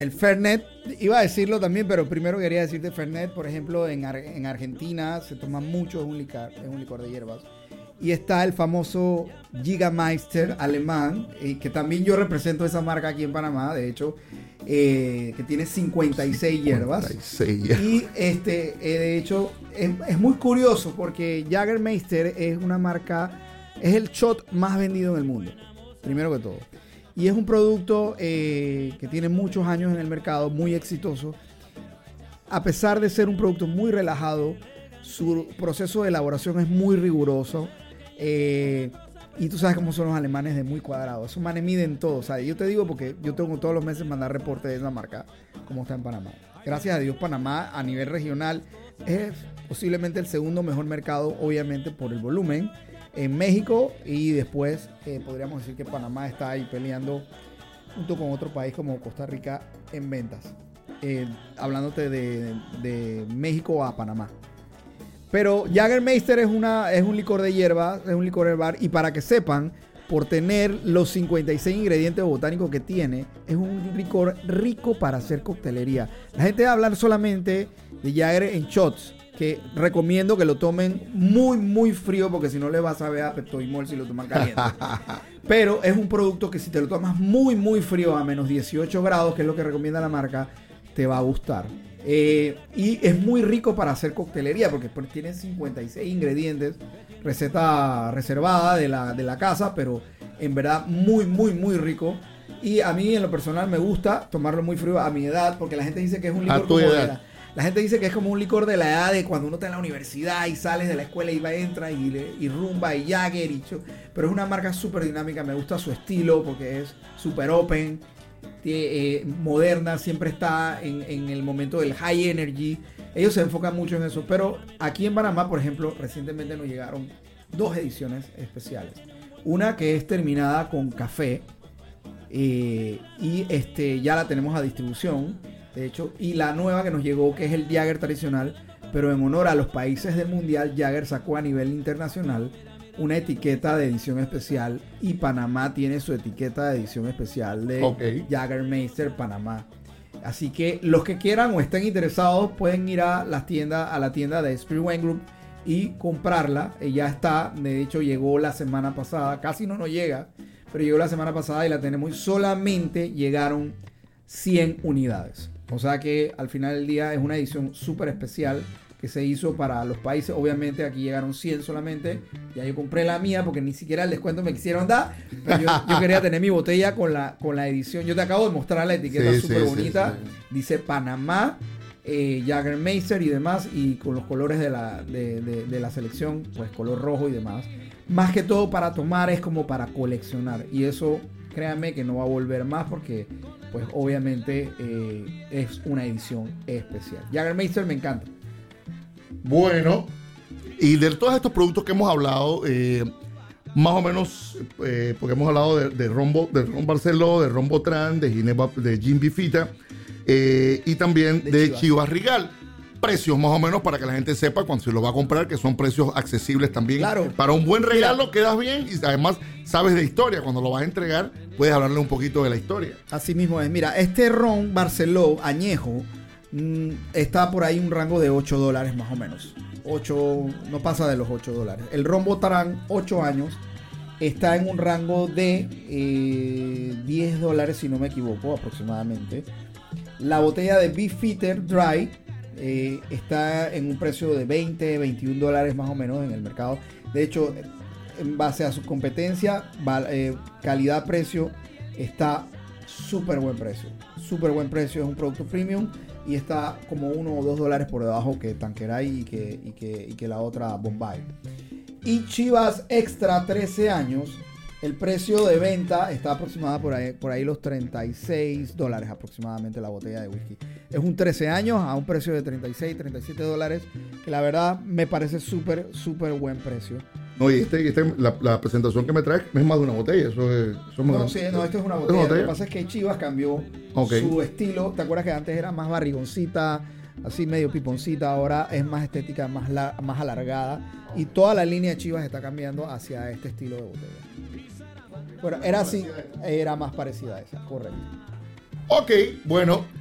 El Fernet, iba a decirlo también, pero primero quería decirte Fernet, por ejemplo, en Argentina se toma mucho, es un licor de hierbas. Y está el famoso Jägermeister alemán, que también yo represento esa marca aquí en Panamá, de hecho, que tiene 56 hierbas. 56 hierbas. Y de hecho, es muy curioso porque Jägermeister es una marca, es el shot más vendido en el mundo, primero que todo. Y es un producto que tiene muchos años en el mercado, muy exitoso. A pesar de ser un producto muy relajado, su proceso de elaboración es muy riguroso. Y tú sabes cómo son los alemanes, de muy cuadrados. Esos manes miden todo. O sea, yo te digo porque yo tengo todos los meses mandar reportes de esa marca, como está en Panamá. Gracias a Dios, Panamá a nivel regional es posiblemente el segundo mejor mercado, obviamente por el volumen, en México, y después podríamos decir que Panamá está ahí peleando junto con otro país como Costa Rica en ventas. Hablándote de México a Panamá. Pero Jägermeister es un licor de hierba, es un licor herbar, y para que sepan, por tener los 56 ingredientes botánicos que tiene, es un licor rico para hacer coctelería. La gente va a hablar solamente de Jäger en shots, que recomiendo que lo tomen muy, muy frío, porque si no le vas a ver a Pepto-Bismol si lo toman caliente. Pero es un producto que si te lo tomas muy, muy frío, a menos 18 grados, que es lo que recomienda la marca, te va a gustar. Y es muy rico para hacer coctelería porque tiene 56 ingredientes, receta reservada de la casa, pero en verdad muy, muy, muy rico. Y a mí en lo personal me gusta tomarlo muy frío a mi edad, porque la gente dice que es un licor como la gente dice que es como un licor de la edad de cuando uno está en la universidad y sales de la escuela y entra y rumba y Jagger pero es una marca súper dinámica. Me gusta su estilo porque es súper open, moderna, siempre está en el momento del high energy. Ellos se enfocan mucho en eso, pero aquí en Panamá, por ejemplo, recientemente nos llegaron 2 ediciones especiales. Una que es terminada con café, y ya la tenemos a distribución, de hecho, y la nueva que nos llegó, que es el Jagger tradicional, pero en honor a los países del mundial, Jagger sacó a nivel internacional una etiqueta de edición especial, y Panamá tiene su etiqueta de edición especial de Jägermeister Panamá. Así que los que quieran o estén interesados pueden ir a la tienda de Spirit Wine Group y comprarla. Ya está, de hecho llegó la semana pasada, casi no nos llega, pero llegó la semana pasada y la tenemos, y solamente llegaron 100 unidades. O sea que al final del día es una edición súper especial que se hizo para los países. Obviamente aquí llegaron 100 solamente. Ya yo compré la mía porque ni siquiera el descuento me quisieron dar. Pero yo quería tener mi botella con la edición. Yo te acabo de mostrar la etiqueta súper bonita. Sí. Dice Panamá, Jägermeister y demás. Y con los colores de la selección, pues color rojo y demás. Más que todo para tomar, es como para coleccionar. Y eso, créanme que no va a volver más porque, pues obviamente es una edición especial. Jägermeister me encanta. Bueno, y de todos estos productos que hemos hablado, más o menos, porque hemos hablado de Ron Barceló, de Ron Botrán, de Gin Bifita, y también de Chivas Regal. Precios más o menos para que la gente sepa cuando se lo va a comprar, que son precios accesibles también. Claro. Para un buen regalo quedas bien, y además sabes de historia. Cuando lo vas a entregar, puedes hablarle un poquito de la historia. Así mismo es. Mira, este Ron Barceló añejo está por ahí un rango de $8 más o menos. 8, no pasa de los $8. El Ron Botarán, 8 años, está en un rango de $10, si no me equivoco, aproximadamente. La botella de Beefeater Dry está en un precio de $20, $21 más o menos en el mercado. De hecho, en base a su competencia, calidad-precio, está súper buen precio. Súper buen precio, es un producto premium y está como $1 o $2 por debajo que Tanqueray y que la otra Bombay. Y Chivas Extra 13 años, el precio de venta está aproximada por ahí los $36 aproximadamente la botella de whisky. Es un 13 años a un precio de $36, $37, que la verdad me parece súper, súper buen precio. No, y la presentación que me trae es más de una botella. Esto es una botella. Lo que pasa es que Chivas cambió su estilo. ¿Te acuerdas que antes era más barrigoncita, así medio piponcita? Ahora es más estética, más alargada. Y toda la línea de Chivas está cambiando hacia este estilo de botella. Bueno, era así, era más parecida a esa, correcto. Ok, bueno,